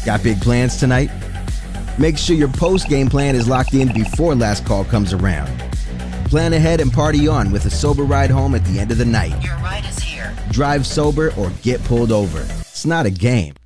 Got big plans tonight? Make sure your post-game plan is locked in before last call comes around. Plan ahead and party on with a sober ride home at the end of the night. Your ride is here. Drive sober or get pulled over. It's not a game.